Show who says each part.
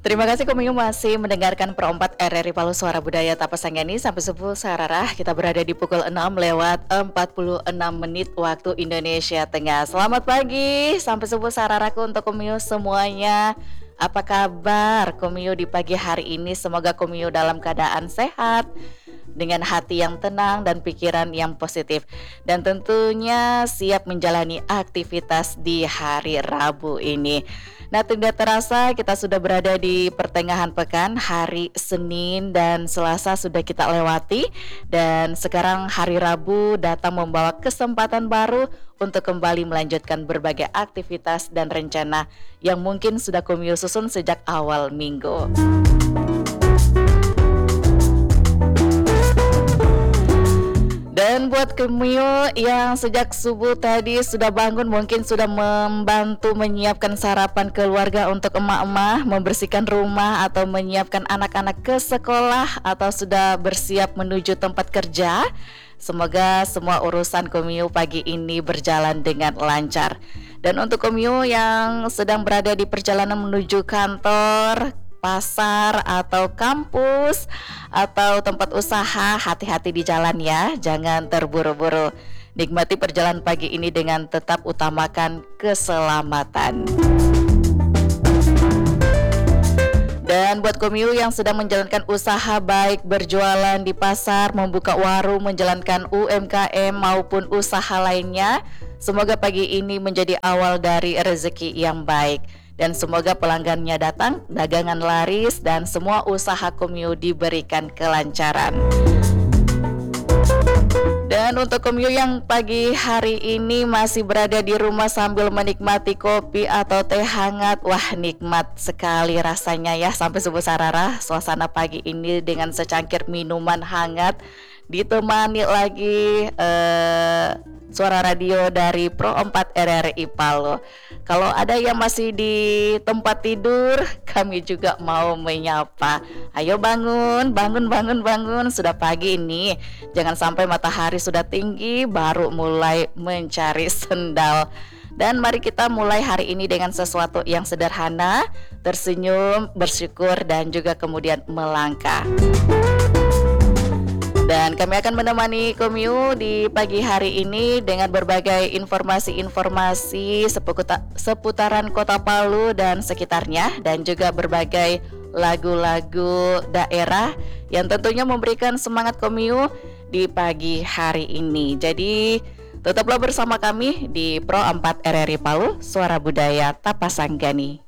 Speaker 1: Terima kasih Komiu masih mendengarkan Pro 4 RRI Palu Suara Budaya Tapasanggani sampai subuh sararah kita berada di pukul 6:46 waktu Indonesia Tengah. Selamat pagi sampai subuh sararaku untuk Komiu semuanya. Apa kabar Komiu di pagi hari ini? Semoga Komiu dalam keadaan sehat, dengan hati yang tenang dan pikiran yang positif, dan tentunya siap menjalani aktivitas di hari Rabu ini. Nah, tidak terasa kita sudah berada di pertengahan pekan, hari Senin dan Selasa sudah kita lewati, dan sekarang hari Rabu datang membawa kesempatan baru untuk kembali melanjutkan berbagai aktivitas dan rencana yang mungkin sudah Komiu susun sejak awal minggu. Dan buat Komiu yang sejak subuh tadi sudah bangun, mungkin sudah membantu menyiapkan sarapan keluarga untuk emak-emak, membersihkan rumah atau menyiapkan anak-anak ke sekolah, atau sudah bersiap menuju tempat kerja. Semoga semua urusan Komiu pagi ini berjalan dengan lancar. Dan untuk Komiu yang sedang berada di perjalanan menuju kantor, pasar atau kampus atau tempat usaha, hati-hati di jalan ya, jangan terburu-buru. Nikmati perjalanan pagi ini dengan tetap utamakan keselamatan. Dan buat Komiu yang sedang menjalankan usaha, baik berjualan di pasar, membuka warung, menjalankan UMKM maupun usaha lainnya, semoga pagi ini menjadi awal dari rezeki yang baik. Dan semoga pelanggannya datang, dagangan laris, dan semua usaha Komiu diberikan kelancaran. Dan untuk Komiu yang pagi hari ini masih berada di rumah sambil menikmati kopi atau teh hangat, wah nikmat sekali rasanya ya sampai subuh sararah. Suasana pagi ini dengan secangkir minuman hangat, ditemani lagi suara radio dari Pro 4 RRI Palu. Kalau ada yang masih di tempat tidur, kami juga mau menyapa. Ayo bangun, bangun. Sudah pagi ini. Jangan sampai matahari sudah tinggi baru mulai mencari sendal. Dan mari kita mulai hari ini dengan sesuatu yang sederhana, tersenyum, bersyukur, dan juga kemudian melangkah. Dan kami akan menemani Komiu di pagi hari ini dengan berbagai informasi-informasi seputaran Kota Palu dan sekitarnya, dan juga berbagai lagu-lagu daerah yang tentunya memberikan semangat Komiu di pagi hari ini. Jadi tetaplah bersama kami di Pro 4 RRI Palu, Suara Budaya Tapasanggani.